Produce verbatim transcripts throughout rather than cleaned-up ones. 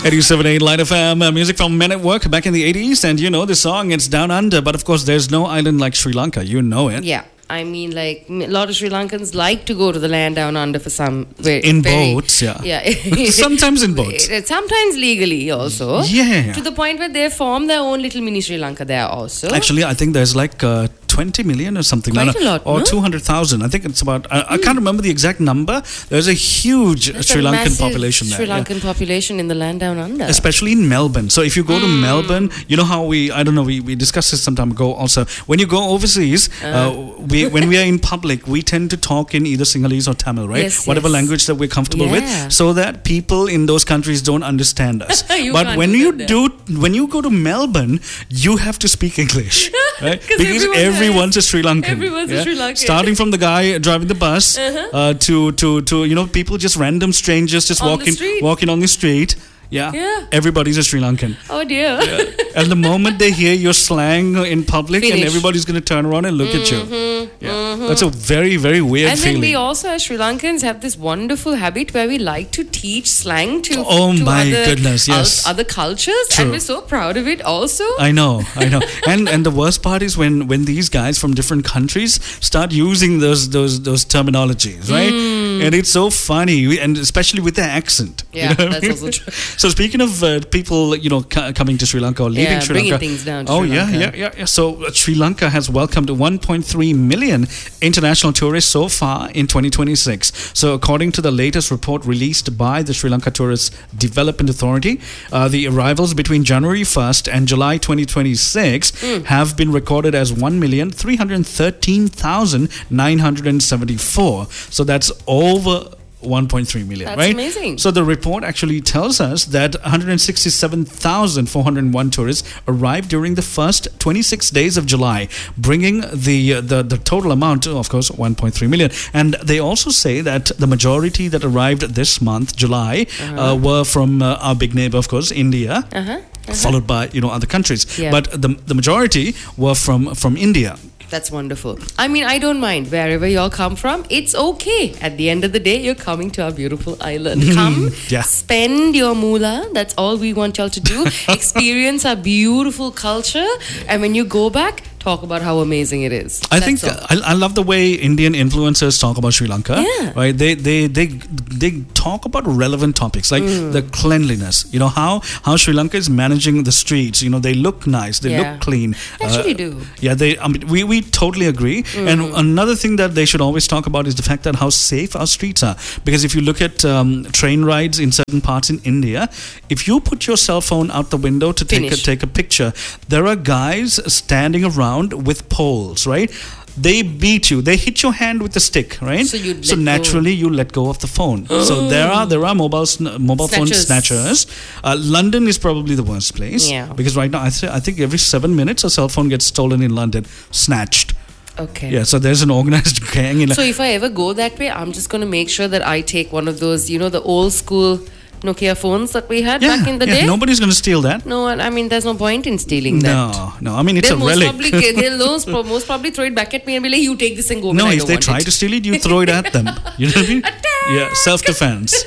eighty-seven point eight Light F M, uh, music from Men at Work back in the eighties. And you know the song, it's Down Under. But of course, there's no island like Sri Lanka. You know it. Yeah. I mean, like, a lot of Sri Lankans like to go to the land down under for some... Very, in very, boats, yeah. Yeah. Sometimes in boats. Sometimes legally also. Yeah. To the point where they form their own little mini Sri Lanka there also. Actually, I think there's like uh, twenty million or something. Quite like that. a lot, Or no? two hundred thousand. I think it's about... I, I can't remember the exact number. There's a huge There's Sri a Lankan massive population there. Sri yeah. Lankan population in the land down under. Especially in Melbourne. So if you go to Melbourne, you know how we, I don't know, we, we discussed this some time ago also. When you go overseas, uh, uh, we when we are in public, we tend to talk in either Sinhalese or Tamil, right? Yes, Whatever yes. language that we're comfortable Yeah. with, so that people in those countries don't understand us. You But can't when do you that do, when you go to Melbourne, you have to speak English, right? Because everyone everyone's a Sri Lankan. Everyone's a Sri Lankan. Starting from the guy driving the bus Uh-huh. uh, to to to you know people, just random strangers just On the walking street. walking on the street. Yeah. Yeah. Everybody's a Sri Lankan. Oh dear. And the moment they hear your slang in public, and Finish. everybody's going to turn around and look at you. Yeah. That's a very, very weird And feeling. then we also, as Sri Lankans, have this wonderful habit where we like to teach slang to, Oh to my other, goodness, yes. other cultures. True. And we're so proud of it also. I know, I know. and and the worst part is when, when these guys from different countries start using those those those terminologies, right? And it's so funny, and especially with their accent. Yeah, you know what I that's mean? also true. So speaking of uh, people, you know, c- coming to Sri Lanka or leaving Yeah, Sri bringing Lanka. things down to oh Sri yeah, Lanka. yeah, yeah, yeah. So uh, Sri Lanka has welcomed one point three million international tourists so far in twenty twenty-six. So according to the latest report released by the Sri Lanka Tourist Development Authority, uh, the arrivals between January first and July twenty twenty-six Mm. have been recorded as one million three hundred thirteen thousand nine hundred seventy-four. So that's over one point three million, That's right? amazing. So the report actually tells us that one hundred sixty-seven thousand four hundred one tourists arrived during the first twenty-six days of July, bringing the uh, the, the total amount to, of course, one point three million. And they also say that the majority that arrived this month, July, uh, were from uh, our big neighbor, of course, India. Uh-huh. Followed by you know other countries, Yeah. but the the majority were from from India. That's wonderful. I mean, I don't mind wherever y'all come from. It's okay. At the end of the day, you're coming to our beautiful island. Come, Yeah. spend your moolah. That's all we want y'all to do. Experience our beautiful culture. And when you go back, talk about how amazing it is. I That's think all. I, I love the way Indian influencers talk about Sri Lanka. Yeah. Right. They they they they talk about relevant topics like Mm. the cleanliness. You know how how Sri Lanka is managing the streets. You know they look nice. They Yeah. look clean. They actually do. Yeah. They. I mean, we we totally agree. And another thing that they should always talk about is the fact that how safe our streets are. Because if you look at um, train rides in certain parts in India, if you put your cell phone out the window to take a, Finish. take a picture, there are guys standing around with poles, right? They beat you. They hit your hand with a stick, right? So you'd so let go. naturally you let go of the phone. So there are there are mobile sn- mobile phone Snatchers. snatchers. Uh, London is probably the worst place. Yeah. Because right now I, th- I think every seven minutes a cell phone gets stolen in London, snatched. Okay. Yeah. So there's an organized gang in. So if I ever go that way, I'm just going to make sure that I take one of those, you know, the old school Nokia phones that we had yeah, back in the yeah, day. nobody's going to steal that. No, I mean, there's no point in stealing that. No, no. I mean, it's They'll a most relic. probably, they'll most, pro- most probably throw it back at me and be like, you take this and go. No, when I if don't they want try it. to steal it, you throw it at them. You know what I mean? Attack! Yeah, self-defense.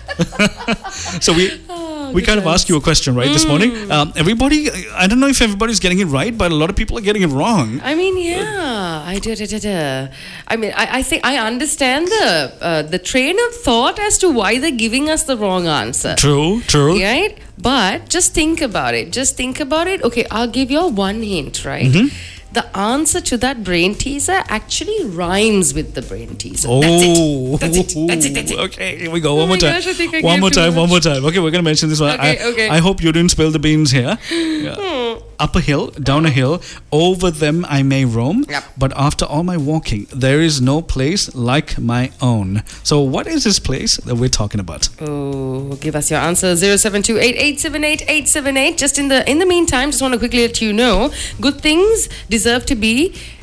So we Oh, we kind of asked you a question, right, this morning. Um, everybody, I don't know if everybody's getting it right, but a lot of people are getting it wrong. I mean, yeah, I do, do, do, do. I mean, I, I think I understand the uh, the train of thought as to why they're giving us the wrong answer. True, true. Right? But just think about it. Just think about it. Okay, I'll give you all one hint, right? Mm-hmm. The answer to that brain teaser actually rhymes with the brain teaser. Oh, That's it. That's it. That's it. Okay, here we go. Oh One more my time. gosh, I think I one gave more too time. One much. more time. Okay, we're gonna mention this one. Okay, I, okay. I hope you didn't spill the beans here. Yeah. Up a hill, down a hill, over them I may roam. Yep. But after all my walking, there is no place like my own. So, what is this place that we're talking about? Oh, give us your answer zero seven two eight eight seven eight eight seven eight. Just in the in the meantime, just want to quickly let you know, good things deserve to be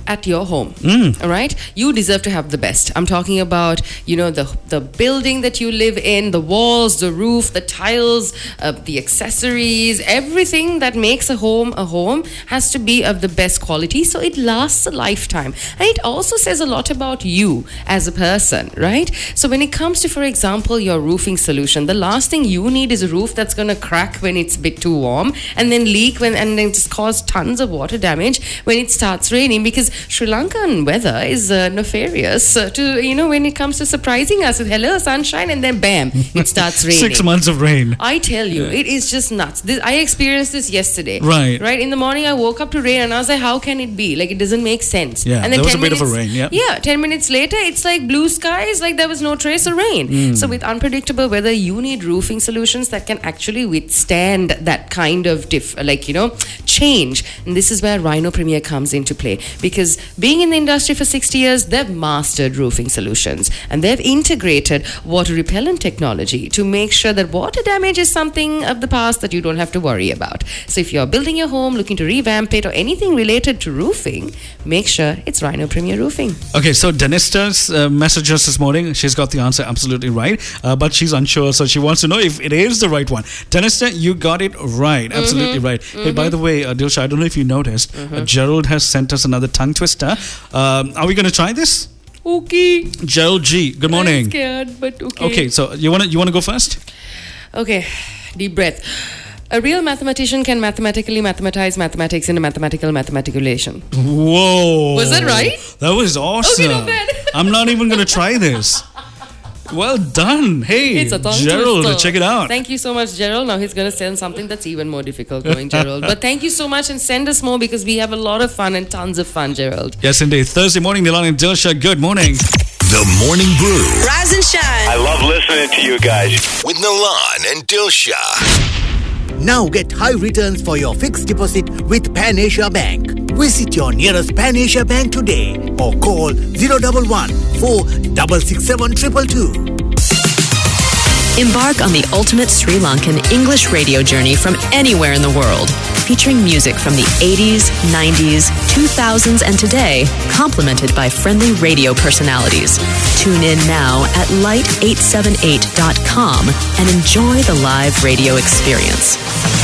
at your home. Mm. All right, you deserve to have the best. I'm talking about, you know, the the building that you live in, the walls, the roof, the tiles, uh, the accessories, everything that makes a home a home has to be of the best quality, so it lasts a lifetime. And it also says a lot about you as a person, right? So when it comes to, for example, your roofing solution, the last thing you need is a roof that's going to crack when it's a bit too warm and then leak when and then just cause tons of water damage when it starts raining, because Sri Lankan weather is uh, nefarious uh, to, you know, when it comes to surprising us with hello sunshine and then bam, it starts raining. Six months of rain. I tell you, Yeah. it is just nuts. This, I experienced this yesterday. Right. Right. In the morning, I woke up to rain and I was like, how can it be? Like, it doesn't make sense. Yeah, and then there was ten a bit of a minutes, rain, yeah. Yeah. ten minutes later, it's like blue skies, like there was no trace of rain. Mm. So with unpredictable weather, you need roofing solutions that can actually withstand that kind of, diff, like, you know, change. And this is where Rhino Premier comes into play, because being in the industry for sixty years, they've mastered roofing solutions and they've integrated water repellent technology to make sure that water damage is something of the past that you don't have to worry about. So if you're building your home, looking to revamp it, or anything related to roofing, make sure it's Rhino Premier Roofing. Okay, so Denista's uh, messaged us this morning. She's got the answer absolutely right, uh, but she's unsure, so she wants to know if it is the right one. Denista, you got it right, absolutely Mm-hmm. right. Hey, by the way, uh, Dilsha, I don't know if you noticed, Mm-hmm. uh, Gerald has sent us another tongue twister. Um, are we going to try this? Okay. Gerald G, good I'm morning. scared, but okay. Okay, so you want to you want to go first? Okay, deep breath. A real mathematician can mathematically mathematize mathematics in a mathematical mathematicalization. Whoa! Was that right? That was awesome. Okay, not bad. I'm not even going to try this. Well done. Hey, It's a tongue Gerald, twister. check it out. Thank you so much, Gerald. Now he's going to send something that's even more difficult going, Gerald. But thank you so much, and send us more because we have a lot of fun and tons of fun, Gerald. Yes, indeed. Thursday morning, Nilan and Dilsha, good morning. The Morning Brew Rise and shine. I love listening to you guys. with Nilan and Dilsha. Now get high returns for your fixed deposit with Pan Asia Bank. Visit your nearest Pan Asia Bank today or call zero one one four six six seven two two two. Embark on the ultimate Sri Lankan English radio journey from anywhere in the world, featuring music from the eighties, nineties, two thousands, and today, complemented by friendly radio personalities. Tune in now at light eight seven eight dot com and enjoy the live radio experience.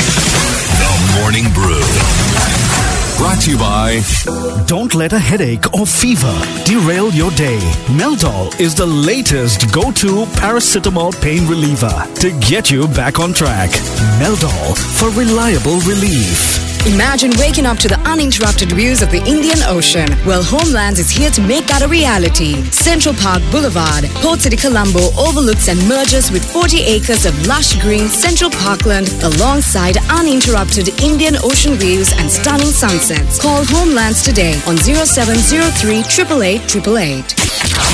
The Morning Brew. Brought to you by Don't let a headache or fever derail your day. Meldol is the latest go-to paracetamol pain reliever to get you back on track. Meldol for reliable relief. Imagine waking up to the uninterrupted views of the Indian Ocean. Well, Homelands is here to make that a reality. Central Park Boulevard, Port City, Colombo overlooks and merges with forty acres of lush green Central Parkland alongside uninterrupted Indian Ocean views and stunning sunsets. Call Homelands today on zero seven zero three eight eight eight eight eight eight.